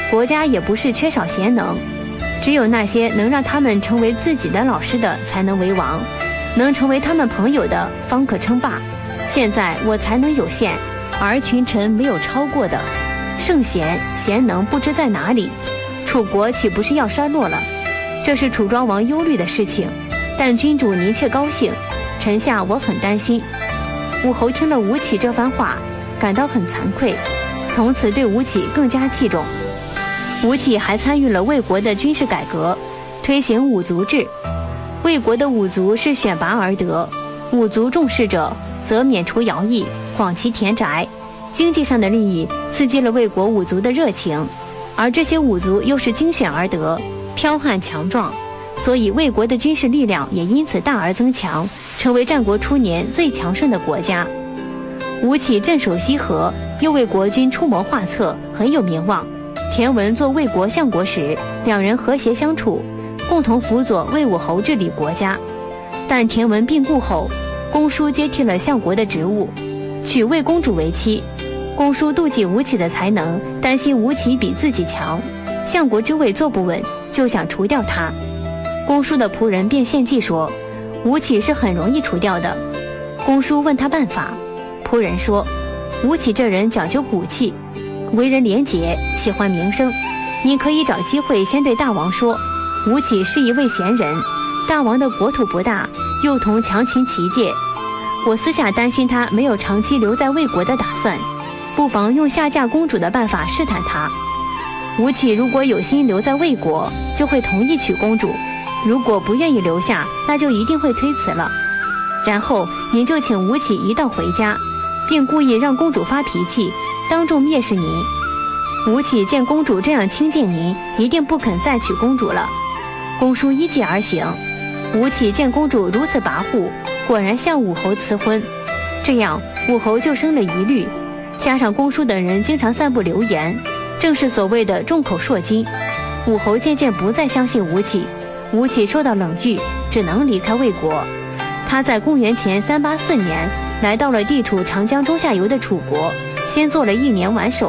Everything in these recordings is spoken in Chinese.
国家也不是缺少贤能，只有那些能让他们成为自己的老师的才能为王，能成为他们朋友的方可称霸。现在我才能有限，而群臣没有超过的，圣贤贤能不知在哪里，楚国岂不是要衰落了？这是楚庄王忧虑的事情，但君主您却高兴，臣下我很担心。武侯听了吴起这番话，感到很惭愧，从此对吴起更加器重。吴起还参与了魏国的军事改革，推行五族制。魏国的五族是选拔而得，五族重视者则免除徭役，广其田宅。经济上的利益刺激了魏国五族的热情，而这些五族又是精选而得，剽悍强壮，所以魏国的军事力量也因此大而增强，成为战国初年最强盛的国家。吴起镇守西河，又为国君出谋划策，很有名望。田文做魏国相国时，两人和谐相处，共同辅佐魏武侯治理国家。但田文病故后，公叔接替了相国的职务，娶魏公主为妻。公叔妒忌吴起的才能，担心吴起比自己强，相国之位坐不稳，就想除掉他。公叔的仆人便献计说，吴起是很容易除掉的。公叔问他办法，仆人说，吴起这人讲究骨气，为人廉洁，喜欢名声，你可以找机会先对大王说，吴起是一位贤人，大王的国土不大，又同强秦齐界，我私下担心他没有长期留在魏国的打算，不妨用下嫁公主的办法试探他。吴起如果有心留在魏国，就会同意娶公主，如果不愿意留下，那就一定会推辞了。然后您就请吴起一道回家，并故意让公主发脾气，当众蔑视您。吴起见公主这样亲近您，一定不肯再娶公主了。公叔依计而行。吴起见公主如此跋扈，果然向武侯辞婚。这样武侯就生了疑虑，加上公叔等人经常散布流言，正是所谓的众口铄金。武侯渐渐不再相信吴起，吴起受到冷遇，只能离开魏国。他在公元前384年来到了地处长江中下游的楚国，先做了1年挽守。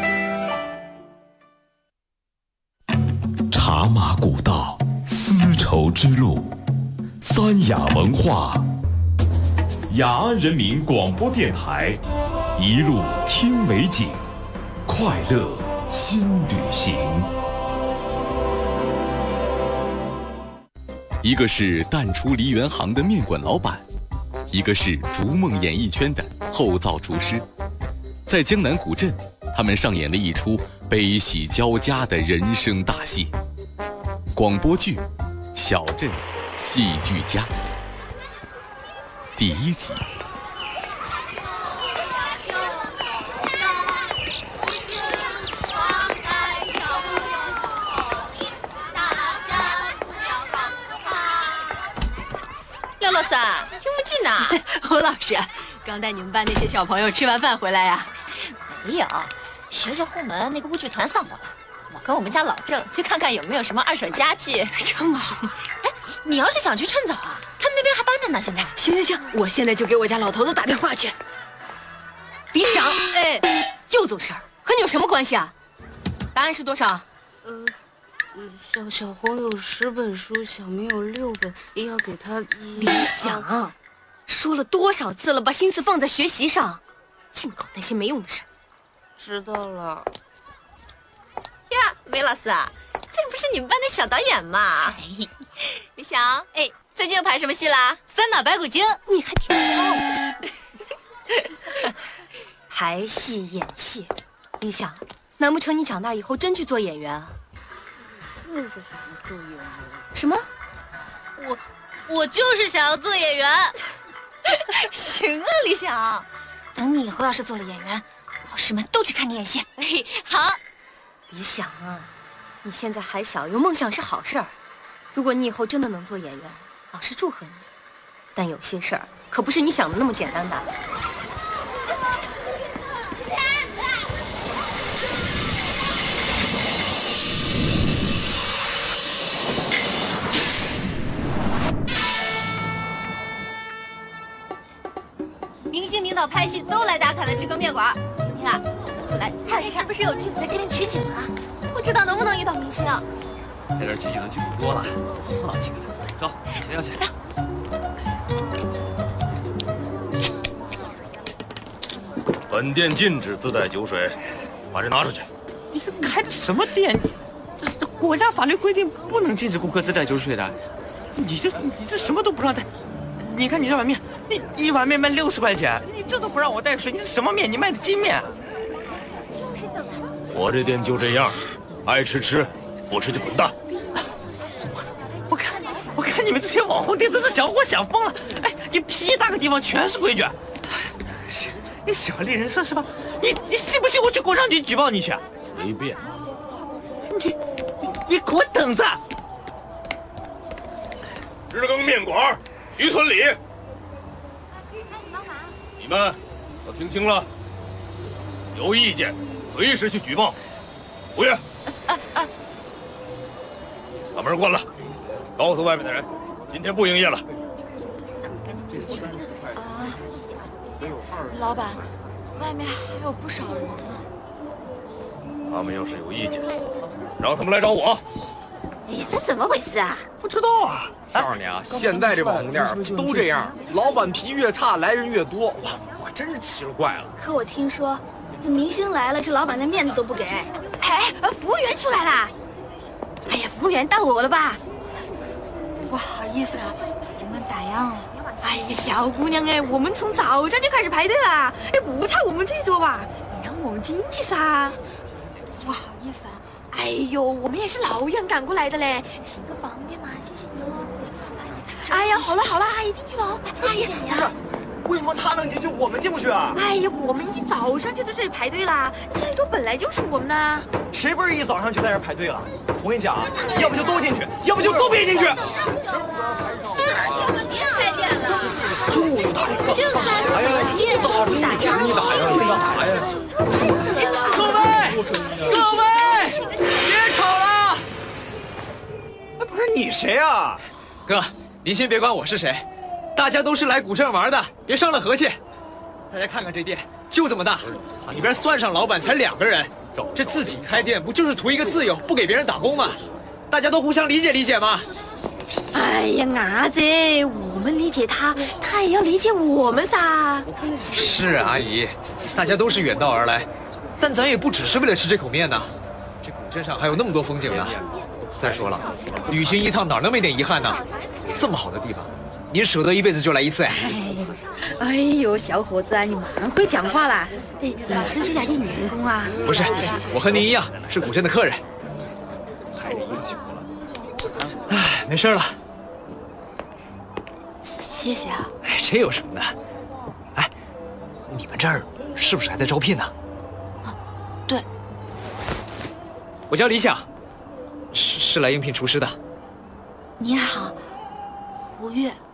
茶马古道，丝绸之路，三雅文化，雅安人民广播电台，一路听美景，快乐新旅行。 一个是淡出梨园行的面馆老板，一个是逐梦演艺圈的后灶厨师。在江南古镇，他们上演了一出悲喜交加的人生大戏。广播剧《小镇戏剧家》第1集。 廖老三，听不进呐！ 侯老师，刚带你们班那些小朋友吃完饭回来呀？ 没有，学校后门那个舞剧团散伙了。我跟我们家老郑去看看有没有什么二手家具。 这么好？ 哎，你要是想去，趁早啊，他们那边还搬着呢。现在。 行，我现在就给我家老头子打电话去。李想，哎，又做事儿，和你有什么关系啊？答案是多少？ 小红有10本书，小明有6本，要给他李想，说了多少次了，把心思放在学习上，净搞那些没用的事。 知道了。 呀，梅老师啊，这不是你们班的小导演吗？李想，哎，最近又排什么戏啦？ 3打白骨精，你还挺糙。排戏演戏，李想，难不成你长大以后真去做演员啊？ 就是想做演员。 什么？ 我就是想要做演员。 行啊，李想， 等你以后要是做了演员，老师们都去看你演戏。 哎，好。李想啊，你现在还小，有梦想是好事儿。如果你以后真的能做演员，老师祝贺你。但有些事儿可不是你想的那么简单的。 明星名导拍戏都来打卡的这个面馆，今天啊，走来看一看， 是不是有剧组在这边取景啊？ 不知遇到明星。 在这儿举酒的剧组多了，热闹起来。走，前要去。 走。 本店禁止自带酒水，把这拿出去。 你这开的什么店？这国家法律规定不能禁止顾客自带酒水的。你这什么都不让带。你看你这碗面，你一碗面卖60块钱，你这都不让我带水，你是什么面？你卖的金面？ 我这店就这样，爱吃吃，不吃就滚蛋。 我看你们这些网红店都是想活想疯了。哎，你屁大个地方全是规矩。你小丽人设是吧？你信不信我去工商局举报你去？ 随便。 你给我等着！ 日更面馆，徐村里，你们都听清了，有意见随时去举报。服务员，把门关了，告诉外面的人，今天不营业了。 老板，外面还有不少人呢。 他们要是有意见，让他们来找我。 你这怎么回事啊？ 不知道啊。 告诉你啊，现在这网红店都这样，老板脾气越差，来人越多。哇，我真是奇了怪了。 可我听说，这明星来了，这老板连面子都不给。哎，服务员出来啦！哎呀，服务员到我了吧？ 不好意思啊，我们打烊了。 哎呀，小姑娘哎，我们从早上就开始排队了，哎，不差我们这桌吧？你让我们进去噻。 不好意思啊。 哎呦，我们也是老远赶过来的嘞，行个方便嘛，谢谢你哦。哎呀，好了好了，阿姨进去了哦。阿姨， 不是，为什么他能进去，我们进不去啊？ 哎呀，我们一早上就在这里排队了，下一桌本来就是我们的。 谁不是一早上就在这排队了？我跟你讲啊，要不就都进去，要不就都别进去。 别开店了， 就打一个，哎呀，你打呀，你打呀！ 各位，别吵了！ 哎，不是你谁啊？ 哥，您先别管我是谁，大家都是来古镇玩的，别伤了和气。大家看看这店，就这么大，里边算上老板才2个人。这自己开店不就是图一个自由，不给别人打工吗？大家都互相理解理解嘛。 哎呀，伢子，我们理解他，他也要理解我们噻。 是啊，阿姨，大家都是远道而来，但咱也不只是为了吃这口面呢。这古镇上还有那么多风景呢。再说了，旅行一趟哪能没点遗憾呢？这么好的地方，您舍得一辈子就来一次呀？ 哎呦，小伙子啊，你蛮会讲话啦！哎，你是这家店员工啊？ 不是，我和您一样是古镇的客人。哎，没事了。 谢谢啊。 哎，这有什么的？哎，你们这儿是不是还在招聘呢？ 啊，对。 我叫李想，是来应聘厨师的。 你好，胡月。